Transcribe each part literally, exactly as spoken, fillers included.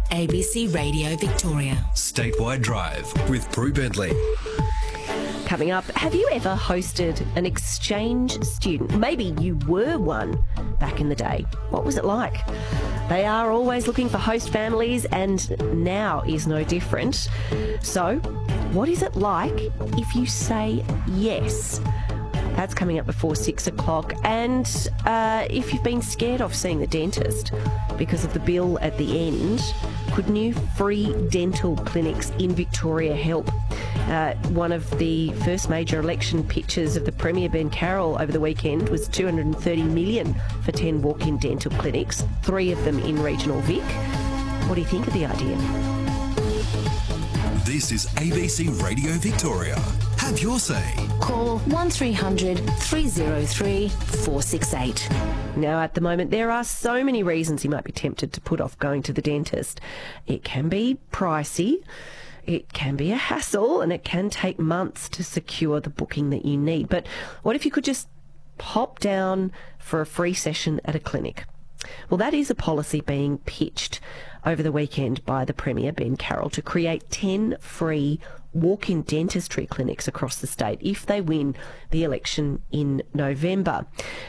A B C Radio Victoria. Statewide Drive with Prue Bentley. Coming up, have you ever hosted an exchange student? Maybe you were one back in the day. What was it like? They are always looking for host families, and now is no different. So, what is it like if you say yes? That's coming up before six o'clock. And uh, if you've been scared of seeing the dentist because of the bill at the end, could new free dental clinics in Victoria help? Uh, one of the first major election pitches of the Premier Ben Carroll over the weekend was two hundred thirty million dollars for ten walk-in dental clinics, three of them in regional Vic. What do you think of the idea? This is A B C Radio Victoria. Have your say. Call one three hundred three oh three four six eight. Now, at the moment, there are so many reasons you might be tempted to put off going to the dentist. It can be pricey, it can be a hassle, and it can take months to secure the booking that you need. But what if you could just pop down for a free session at a clinic? Well, that is a policy being pitched over the weekend by the Premier Ben Carroll to create ten free walk-in dentistry clinics across the state if they win the election in November.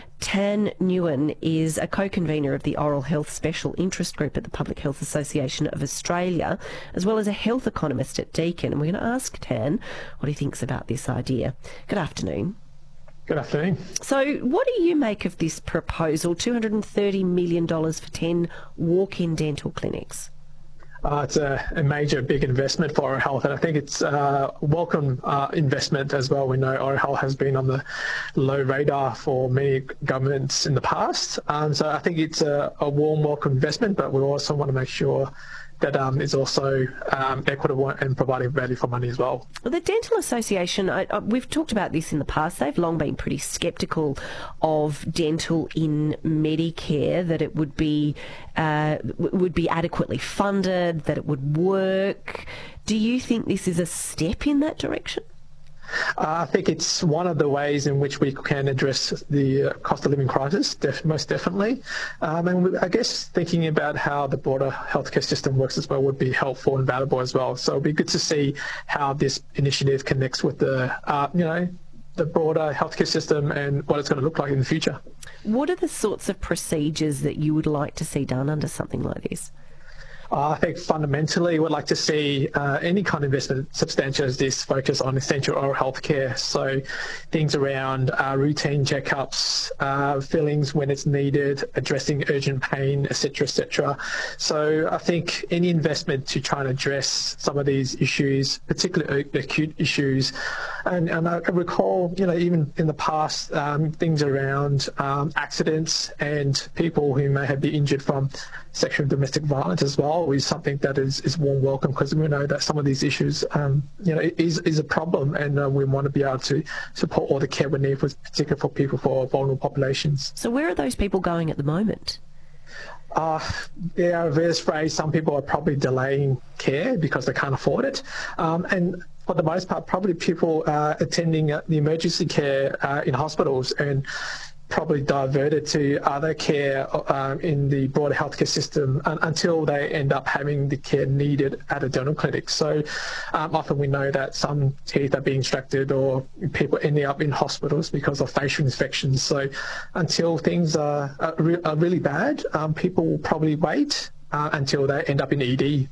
Tan Nguyen is a co-convener of the Oral Health Special Interest Group at the Public Health Association of Australia, as well as a health economist at Deakin. And we're going to ask Tan what he thinks about this idea. Good afternoon. Good afternoon. So what do you make of this proposal, two hundred thirty million dollars for ten walk-in dental clinics? Uh, it's a, a major, big investment for oral health, and I think it's a welcome uh, investment as well. We know oral health has been on the low radar for many governments in the past, um, so I think it's a, a warm, welcome investment, but we also want to make sure that um, is also um, equitable and providing value for money as well. Well, the Dental Association, I, I, we've talked about this in the past, they've long been pretty sceptical of dental in Medicare, that it would be uh, would be adequately funded, that it would work. Do you think this is a step in that direction? Uh, I think it's one of the ways in which we can address the uh, cost of living crisis, def- most definitely. Um, and we, I guess thinking about how the broader healthcare system works as well would be helpful and valuable as well. So it'd be good to see how this initiative connects with the, uh, you know, the broader healthcare system and what it's going to look like in the future. What are the sorts of procedures that you would like to see done under something like this? Uh, I think fundamentally we'd like to see uh, any kind of investment substantial as this focus on essential oral health care. So things around uh, routine checkups, uh, fillings when it's needed, addressing urgent pain, et cetera, et cetera. So I think any investment to try and address some of these issues, particularly acute issues, and, and I recall, you know, even in the past, um, things around um, accidents and people who may have been injured from sexual and domestic violence as well is something that is, is warm welcome, because we know that some of these issues, um, you know, is is a problem, and uh, we want to be able to support all the care we need, for, particularly for people for vulnerable populations. So where are those people going at the moment? Uh, there are various ways. Some people are probably delaying care because they can't afford it, um, and for the most part, probably people uh, attending uh, the emergency care uh, in hospitals and probably diverted to other care um, in the broader healthcare system un- until they end up having the care needed at a dental clinic. So um, often we know that some teeth are being extracted, or people ending up in hospitals because of facial infections. So until things are, are, re- are really bad, um, people will probably wait uh, until they end up in E D.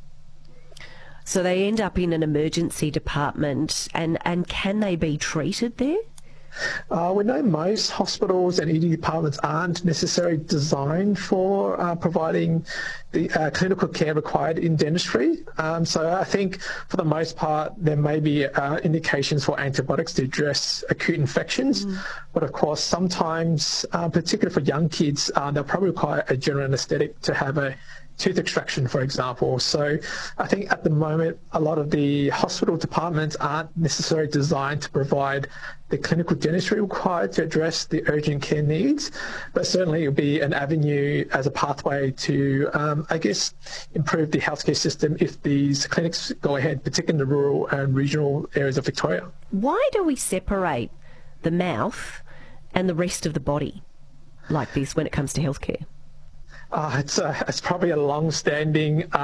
So they end up in an emergency department, and, and can they be treated there? Uh, we know most hospitals and E D departments aren't necessarily designed for uh, providing the uh, clinical care required in dentistry. Um, so I think for the most part, there may be uh, indications for antibiotics to address acute infections. Mm. But of course, sometimes, uh, particularly for young kids, uh, they'll probably require a general anesthetic to have a tooth extraction, for example. So I think at the moment, a lot of the hospital departments aren't necessarily designed to provide the clinical dentistry required to address the urgent care needs, but certainly it will be an avenue as a pathway to, um, I guess, improve the healthcare system if these clinics go ahead, particularly in the rural and regional areas of Victoria. Why do we separate the mouth and the rest of the body like this when it comes to healthcare? Uh, it's, uh, it's probably a long-standing